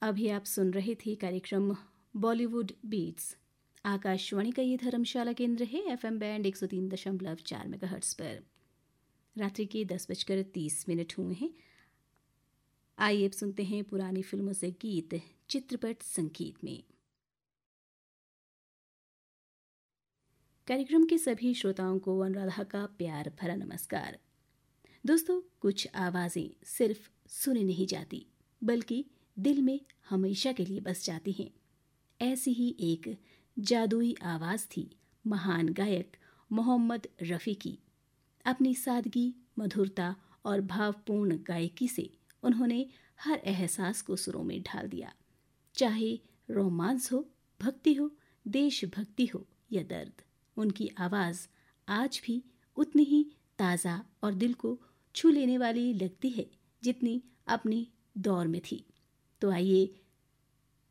अभी आप सुन रहे थे कार्यक्रम बॉलीवुड बीट्स। आकाशवाणी का ये धर्मशाला केंद्र है, FM बैंड 103.4 मेगाहर्ट्ज पर। रात्रि के 10:30 हुए हैं। आइए अब सुनते हैं पुरानी फिल्मों से गीत चित्रपट संगीत में। कार्यक्रम के सभी श्रोताओं को अनुराधा का प्यार भरा नमस्कार। दोस्तों, कुछ आवाज़ें सिर्फ सुनी नहीं जाती बल्कि दिल में हमेशा के लिए बस जाती हैं। ऐसी ही एक जादुई आवाज़ थी महान गायक मोहम्मद रफ़ी की। अपनी सादगी, मधुरता और भावपूर्ण गायकी से उन्होंने हर एहसास को सुरों में ढाल दिया। चाहे रोमांस हो, भक्ति हो, देशभक्ति हो या दर्द, उनकी आवाज़ आज भी उतनी ही ताज़ा और दिल को छू लेने वाली लगती है जितनी अपनी दौर में थी। तो आइए